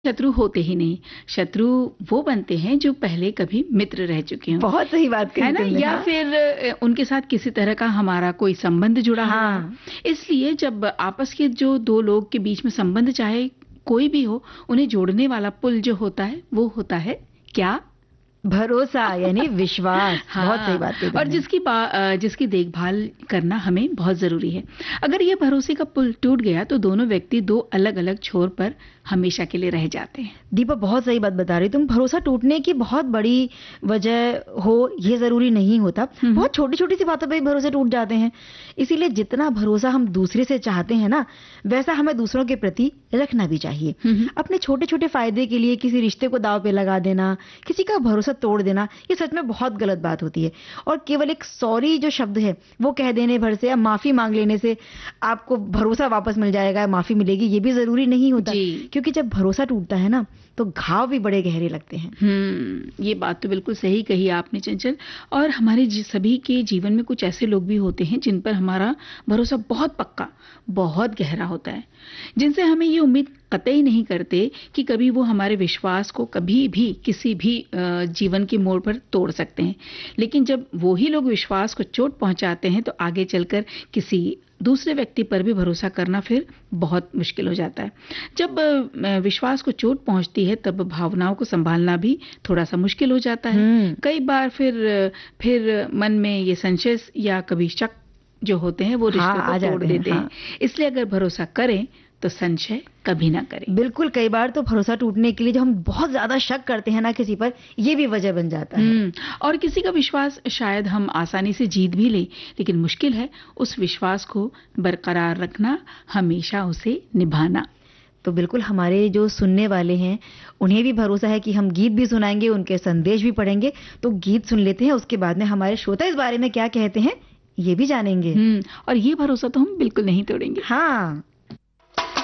शत्रु होते ही नहीं। शत्रु वो बनते हैं जो पहले कभी मित्र रह चुके हों। बहुत सही बात कही है ना, तुमने, या हाँ? फिर उनके साथ किसी तरह का हमारा कोई संबंध जुड़ा हुआ हाँ। है। इसलिए जब आपस के जो दो लोग के बीच में संबंध चाहे कोई भी हो, उन्हें जोड़ने वाला पुल जो होता है वो होता है क्या? भरोसा, यानी विश्वास। बहुत सही हाँ, बात कही और तुमने। जिसकी देखभाल करना हमें बहुत जरूरी है। अगर ये भरोसे का पुल टूट गया तो दोनों व्यक्ति दो अलग अलग छोर पर हमेशा के लिए रह जाते हैं। दीपा, बहुत सही बात बता रही तुम। भरोसा टूटने की बहुत बड़ी वजह हो ये जरूरी नहीं होता। बहुत छोटी छोटी सी बातों पे भी भरोसे टूट जाते हैं। इसीलिए जितना भरोसा हम दूसरे से चाहते हैं ना, वैसा हमें दूसरों के प्रति रखना भी चाहिए। अपने छोटे छोटे फायदे के लिए किसी रिश्ते को दांव पे लगा देना, किसी का भरोसा तोड़ देना, ये सच में बहुत गलत बात होती है। और केवल एक सॉरी जो शब्द है वो कह देने भर से या माफी मांग लेने से आपको भरोसा वापस मिल जाएगा, माफी मिलेगी, ये भी जरूरी नहीं होता। क्योंकि जब भरोसा टूटता है ना, तो घाव भी बड़े गहरे लगते हैं। ये बात तो बिल्कुल सही कही आपने चंचल। और हमारे सभी के जीवन में कुछ ऐसे लोग भी होते हैं जिन पर हमारा भरोसा बहुत पक्का, बहुत गहरा होता है, जिनसे हमें ये उम्मीद कतई नहीं करते कि कभी वो हमारे विश्वास को कभी भी किसी भी जीवन के मोड़ पर तोड़ सकते हैं। लेकिन जब वो ही लोग विश्वास को चोट पहुंचाते हैं तो आगे चलकर किसी दूसरे व्यक्ति पर भी भरोसा करना फिर बहुत मुश्किल हो जाता है। जब विश्वास को चोट पहुंचती है तब भावनाओं को संभालना भी थोड़ा सा मुश्किल हो जाता है। कई बार फिर मन में ये संशय या कभी शक जो होते हैं वो रिश्तों को तोड़ देते हैं। इसलिए अगर भरोसा करें तो संशय कभी ना करें। बिल्कुल, कई बार तो भरोसा टूटने के लिए जो हम बहुत ज्यादा शक करते हैं ना किसी पर, ये भी वजह बन जाता है। और किसी का विश्वास शायद हम आसानी से जीत भी लें, लेकिन मुश्किल है उस विश्वास को बरकरार रखना, हमेशा उसे निभाना। तो बिल्कुल, हमारे जो सुनने वाले हैं उन्हें भी भरोसा है कि हम गीत भी सुनाएंगे, उनके संदेश भी पढ़ेंगे। तो गीत सुन लेते हैं, उसके बाद में हमारे श्रोता इस बारे में क्या कहते हैं ये भी जानेंगे। और ये भरोसा तो हम बिल्कुल नहीं तोड़ेंगे। हाँ।